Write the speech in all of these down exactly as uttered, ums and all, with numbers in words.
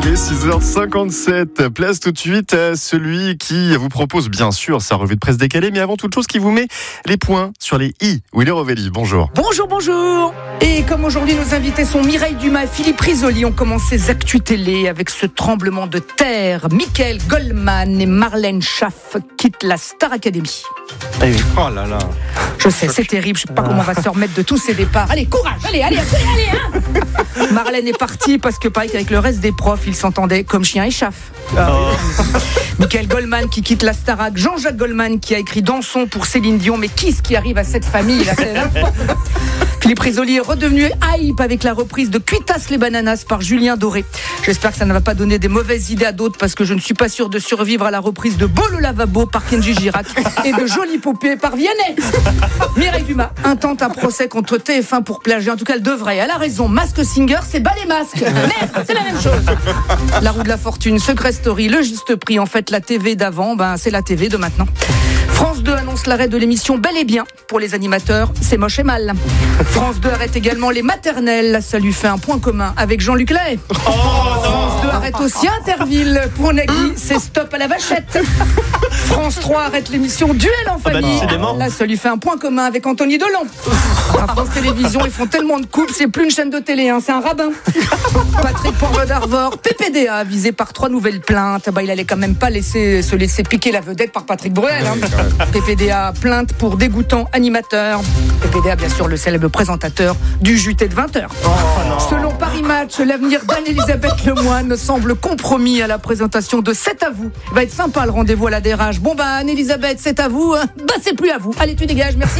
Il est six heures cinquante-sept. Place tout de suite à celui qui vous propose bien sûr sa revue de presse décalée, mais avant toute chose qui vous met les points sur les i. Willy Rovelli, bonjour. Bonjour, bonjour. Et comme aujourd'hui nos invités sont Mireille Dumas et Philippe Risoli, on commence ces actus télé avec ce tremblement de terre. Michael Goldman et Marlène Schaff quittent la Star Academy. Eh oui. Oh là là. Je sais, c'est terrible, je sais pas comment on va se remettre de tous ces départs. Allez, courage, allez, allez, allez, allez hein. Marlène est partie parce que pareil qu'avec le reste des profs, ils s'entendaient comme chien et chaff. Oh. Michael Goldman qui quitte la Starac, Jean-Jacques Goldman qui a écrit Dansons pour Céline Dion, mais qu'est-ce qui arrive à cette famille là, c'est Philippe Risoli est redevenu hype avec la reprise de Cuitas les bananas par Julien Doré. J'espère que ça ne va pas donner des mauvaises idées à d'autres parce que je ne suis pas sûr de survivre à la reprise de Beau le lavabo par Kenji Girac et de Jolie poupée par Vianney. Mireille Dumas intente un procès contre T F un pour plagiat. En tout cas, elle devrait. Elle a raison. Mask Singer, c'est bas les masques. Merde, c'est la même chose. La roue de la fortune, Secret Story, le juste prix. En fait, la T V d'avant, ben, c'est la T V de maintenant. France deux annonce l'arrêt de l'émission Bel et Bien pour les animateurs, c'est moche et mal. France deux arrête également les maternelles, ça lui fait un point commun avec Jean-Luc Lahaye. Oh, France deux arrête aussi Interville pour Nagui, c'est stop à la vachette. France trois arrête l'émission Duel en famille. Ah bah, là, ça lui fait un point commun avec Anthony Delon. À France Télévisions, ils font tellement de coupes, c'est plus une chaîne de télé, hein, c'est un rabbin. Patrick Poivre d'Arvor, P P D A, visé par trois nouvelles plaintes. Bah, il allait quand même pas laisser, se laisser piquer la vedette par Patrick Bruel. Hein. P P D A, plainte pour dégoûtant animateur. P P D A, bien sûr, le célèbre présentateur du J T de vingt heures. Oh, selon Paris Match, l'avenir d'Anne-Elisabeth Lemoine semble compromis à la présentation de C'est à vous. Il va être sympa le rendez-vous à la D R H. Bon bah Anne-Elisabeth, c'est à vous. Bah c'est plus à vous. Allez, tu dégages, merci.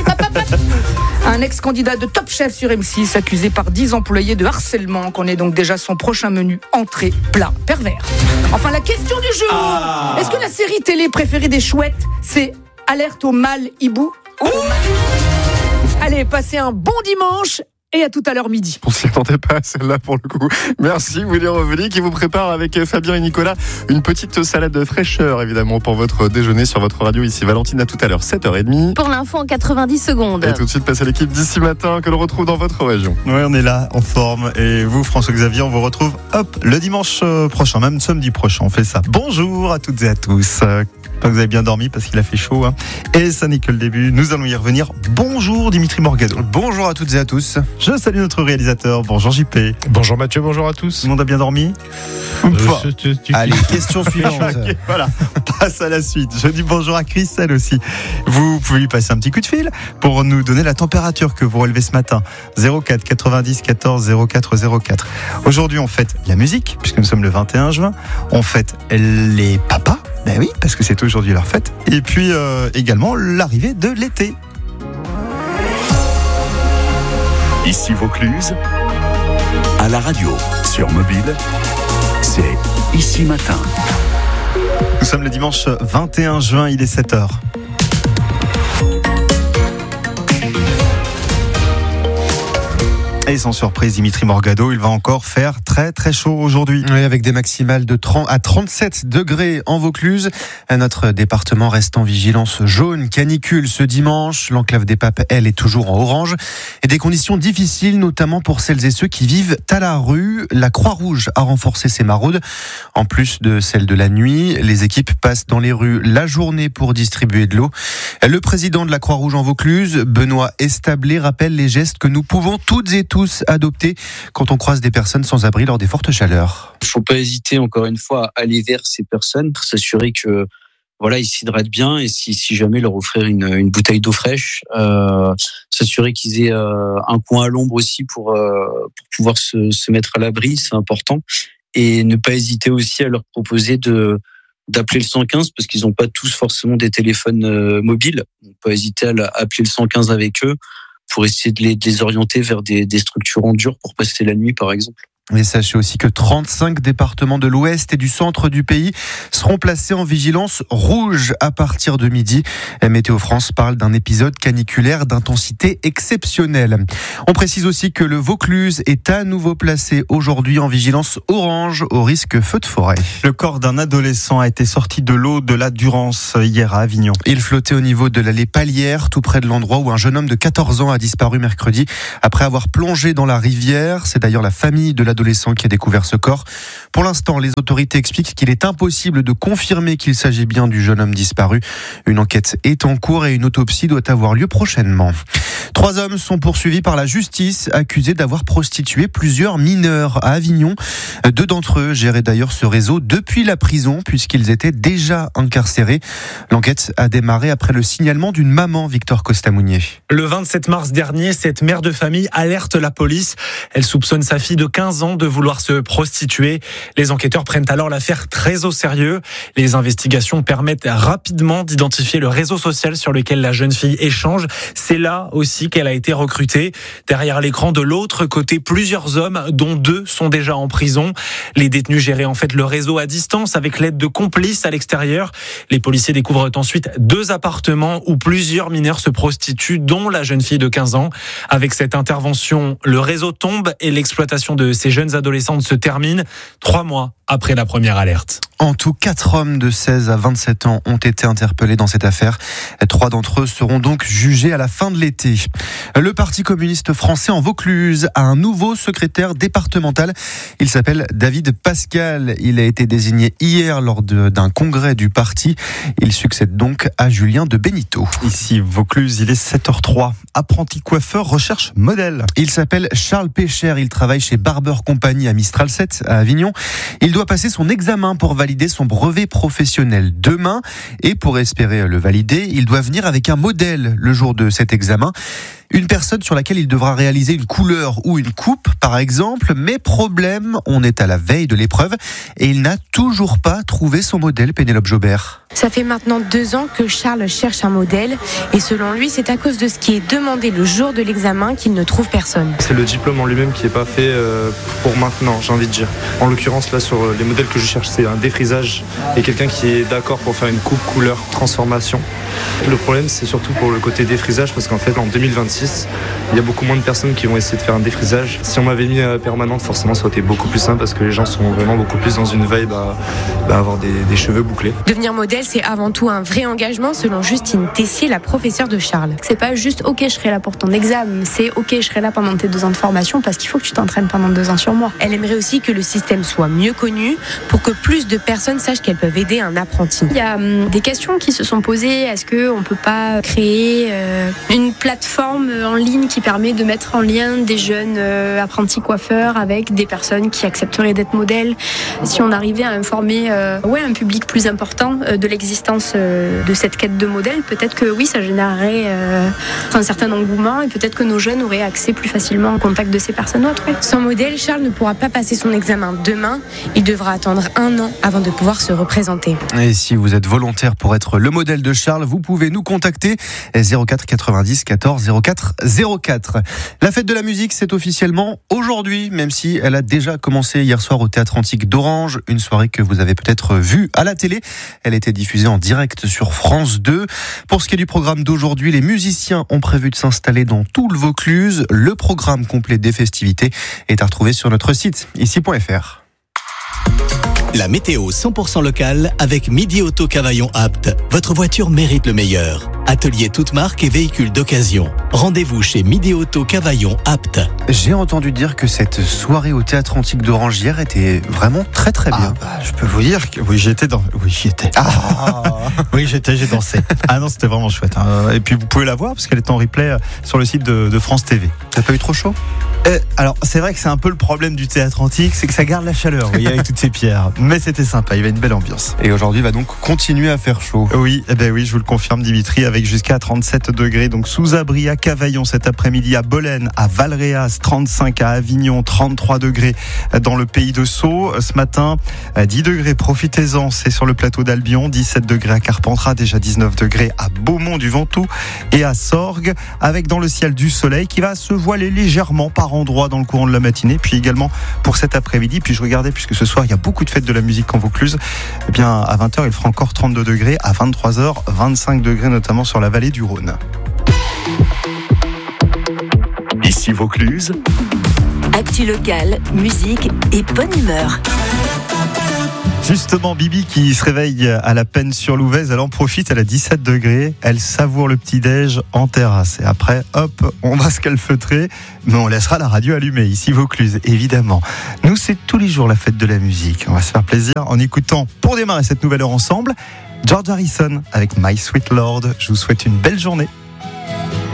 Un ex-candidat de Top Chef sur M six accusé par dix employés de harcèlement, qu'on est donc déjà son prochain menu entrée, plat, pervers. Enfin, la question du jour. Ah. Est-ce que la série télé préférée des chouettes, c'est Alerte au mâle hibou? Oh. Allez, passez un bon dimanche et à tout à l'heure midi. On s'y attendait pas à celle-là pour le coup. Merci Willy Rovelli qui vous prépare avec Fabien et Nicolas une petite salade de fraîcheur évidemment pour votre déjeuner sur votre radio ici. Valentine, à tout à l'heure, sept heures trente. Pour l'info en quatre-vingt-dix secondes. Et tout de suite, passez à l'équipe d'ici matin que l'on retrouve dans votre région. Oui, on est là, en forme. Et vous, François-Xavier, on vous retrouve hop, le dimanche prochain, même samedi prochain. On fait ça. Bonjour à toutes et à tous. J'espère que vous avez bien dormi parce qu'il a fait chaud. Hein. Et ça n'est que le début. Nous allons y revenir. Bonjour Dimitri Morgado. Bonjour à toutes et à tous. Je salue notre réalisateur. Bonjour J P. Bonjour Mathieu, bonjour à tous. Tout le monde a bien dormi euh, je, je, je, Allez, question suivante. Okay, voilà, on passe à la suite. Je dis bonjour à Christelle aussi. Vous pouvez lui passer un petit coup de fil pour nous donner la température que vous relevez ce matin. zéro quatre quatre-vingt-dix quatorze zéro quatre zéro quatre. Aujourd'hui, on fête la musique, puisque nous sommes le vingt et un juin. On fête les papas. Ben oui, parce que c'est aujourd'hui leur fête. Et puis euh, également l'arrivée de l'été. Ici Vaucluse, à la radio, sur mobile, c'est Ici Matin. Nous sommes le dimanche vingt et un juin, il est sept heures. Et sans surprise, Dimitri Morgado, il va encore faire très très chaud aujourd'hui. Oui, avec des maximales de trente à trente-sept degrés en Vaucluse. Notre département reste en vigilance jaune, canicule ce dimanche. L'enclave des Papes, elle, est toujours en orange. Et des conditions difficiles, notamment pour celles et ceux qui vivent à la rue. La Croix-Rouge a renforcé ses maraudes. En plus de celles de la nuit, les équipes passent dans les rues la journée pour distribuer de l'eau. Le président de la Croix-Rouge en Vaucluse, Benoît Establé, rappelle les gestes que nous pouvons toutes et tous tous adopter quand on croise des personnes sans abri lors des fortes chaleurs. Il ne faut pas hésiter, encore une fois, à aller vers ces personnes, pour s'assurer que voilà, ils s'hydratent bien et si, si jamais leur offrir une, une bouteille d'eau fraîche, euh, s'assurer qu'ils aient euh, un coin à l'ombre aussi pour, euh, pour pouvoir se, se mettre à l'abri, c'est important. Et ne pas hésiter aussi à leur proposer de d'appeler le cent quinze parce qu'ils n'ont pas tous forcément des téléphones euh, mobiles. On peut hésiter à, la, à appeler le cent quinze avec eux pour essayer de les, de les orienter vers des, des structures en dur pour passer la nuit, par exemple. Mais sachez aussi que trente-cinq départements de l'ouest et du centre du pays seront placés en vigilance rouge à partir de midi. Météo France parle d'un épisode caniculaire d'intensité exceptionnelle. On précise aussi que le Vaucluse est à nouveau placé aujourd'hui en vigilance orange au risque feu de forêt. Le corps d'un adolescent a été sorti de l'eau de la Durance hier à Avignon. Il flottait au niveau de l'allée Palière, tout près de l'endroit où un jeune homme de quatorze ans a disparu mercredi après avoir plongé dans la rivière. C'est d'ailleurs la famille de l'adolescent l'adolescent qui a découvert ce corps. Pour l'instant, les autorités expliquent qu'il est impossible de confirmer qu'il s'agit bien du jeune homme disparu. Une enquête est en cours et une autopsie doit avoir lieu prochainement. Trois hommes sont poursuivis par la justice, accusés d'avoir prostitué plusieurs mineurs à Avignon. Deux d'entre eux géraient d'ailleurs ce réseau depuis la prison, puisqu'ils étaient déjà incarcérés. L'enquête a démarré après le signalement d'une maman, Victor Costamounier. Le vingt-sept mars dernier, cette mère de famille alerte la police. Elle soupçonne sa fille de quinze ans de vouloir se prostituer. Les enquêteurs prennent alors l'affaire très au sérieux. Les investigations permettent rapidement d'identifier le réseau social sur lequel la jeune fille échange. C'est là aussi qu'elle a été recrutée. Derrière l'écran, de l'autre côté, plusieurs hommes, dont deux sont déjà en prison. Les détenus géraient en fait le réseau à distance avec l'aide de complices à l'extérieur. Les policiers découvrent ensuite deux appartements où plusieurs mineurs se prostituent, dont la jeune fille de quinze ans. Avec cette intervention, le réseau tombe et l'exploitation de ces jeunes adolescentes se termine trois mois après la première alerte. En tout, quatre hommes de seize à vingt-sept ans ont été interpellés dans cette affaire. Trois d'entre eux seront donc jugés à la fin de l'été. Le Parti communiste français en Vaucluse a un nouveau secrétaire départemental. Il s'appelle David Pascal. Il a été désigné hier lors de, d'un congrès du parti. Il succède donc à Julien de Benito. Ici, Vaucluse, il est sept heures zéro trois. Apprenti coiffeur, recherche modèle. Il s'appelle Charles Pécher. Il travaille chez Barber Company à Mistral sept à Avignon. Il doit passer son examen pour valider son brevet professionnel demain. Et pour espérer le valider, il doit venir avec un modèle le jour de cet examen. Une personne sur laquelle il devra réaliser une couleur ou une coupe, par exemple. Mais problème, on est à la veille de l'épreuve et il n'a toujours pas trouvé son modèle, Pénélope Jobert. Ça fait maintenant deux ans que Charles cherche un modèle et selon lui, c'est à cause de ce qui est demandé le jour de l'examen qu'il ne trouve personne. C'est le diplôme en lui-même qui n'est pas fait pour maintenant, j'ai envie de dire. En l'occurrence, là, sur les modèles que je cherche, c'est un défrisage et quelqu'un qui est d'accord pour faire une coupe, couleur, transformation. Le problème, c'est surtout pour le côté défrisage parce qu'en fait, en deux mille vingt-six, il y a beaucoup moins de personnes qui vont essayer de faire un défrisage. Si on m'avait mis à permanente, forcément, ça aurait été beaucoup plus simple parce que les gens sont vraiment beaucoup plus dans une vibe à, à avoir des, des cheveux bouclés. Devenir modèle, c'est avant tout un vrai engagement, selon Justine Tessier, la professeure de Charles. C'est pas juste ok, je serai là pour ton examen, c'est ok, je serai là pendant tes deux ans de formation parce qu'il faut que tu t'entraînes pendant deux ans sur moi. Elle aimerait aussi que le système soit mieux connu pour que plus de personnes sachent qu'elles peuvent aider un apprenti. Il y a hum, des questions qui se sont posées. Est-ce qu'on peut pas créer euh, une plateforme en ligne qui permet de mettre en lien des jeunes euh, apprentis coiffeurs avec des personnes qui accepteraient d'être modèles? Si on arrivait à informer euh, ouais, un public plus important euh, de l'existence euh, de cette quête de modèle, peut-être que oui, ça générerait euh, un certain engouement et peut-être que nos jeunes auraient accès plus facilement au contact de ces personnes autres. Ouais. Sans modèle, Charles ne pourra pas passer son examen demain. Il devra attendre un an avant de pouvoir se représenter. Et si vous êtes volontaire pour être le modèle de Charles, vous pouvez nous contacter zéro quatre quatre-vingt-dix quatorze zéro quatre zéro quatre. La fête de la musique, c'est officiellement aujourd'hui, même si elle a déjà commencé hier soir au Théâtre Antique d'Orange, une soirée que vous avez peut-être vue à la télé. Elle était diffusée en direct sur France deux. Pour ce qui est du programme d'aujourd'hui, les musiciens ont prévu de s'installer dans tout le Vaucluse. Le programme complet des festivités est à retrouver sur notre site ici point f r. La météo cent pour cent locale avec Midi Auto Cavaillon Apt. Votre voiture mérite le meilleur. Atelier toute marque et véhicules d'occasion. Rendez-vous chez Midi Auto Cavaillon Apt. J'ai entendu dire que cette soirée au Théâtre Antique d'Orange hier était vraiment très très bien. Ah bah, je peux vous dire que oui, j'étais dans. Oui, j'y étais. Ah. oui, j'étais, j'ai dansé. Ah non, c'était vraiment chouette. Hein. Et puis vous pouvez la voir parce qu'elle est en replay sur le site de, de France T V. T'as pas eu trop chaud? Euh, alors, c'est vrai que c'est un peu le problème du théâtre antique, c'est que ça garde la chaleur, vous voyez, avec toutes ces pierres. Mais c'était sympa, il y avait une belle ambiance. Et aujourd'hui, il va donc continuer à faire chaud. Oui, eh ben oui, je vous le confirme, Dimitri, avec jusqu'à trente-sept degrés. Donc, sous abri à Cavaillon cet après-midi, à Bolène, à Valréas, trente-cinq à Avignon, trente-trois degrés dans le pays de Sceaux. Ce matin, dix degrés, profitez-en, c'est sur le plateau d'Albion, dix-sept degrés à Carpentras, déjà dix-neuf degrés à Beaumont du Ventoux et à Sorgues, avec dans le ciel du soleil qui va se voiler légèrement par endroit dans le courant de la matinée, puis également pour cet après-midi. Puis je regardais, puisque ce soir il y a beaucoup de fêtes de la musique en Vaucluse, eh bien à vingt heures il fera encore trente-deux degrés, à vingt-trois heures vingt-cinq degrés, notamment sur la vallée du Rhône. Ici Vaucluse. Actu locale, musique et bonne humeur. Justement, Bibi qui se réveille à la peine sur Louvèze, elle en profite, elle a dix-sept degrés, elle savoure le petit-déj en terrasse. Et après, hop, on va se calfeutrer, mais on laissera la radio allumée, ici Vaucluse, évidemment. Nous, c'est tous les jours la fête de la musique. On va se faire plaisir en écoutant, pour démarrer cette nouvelle heure ensemble, George Harrison avec My Sweet Lord. Je vous souhaite une belle journée.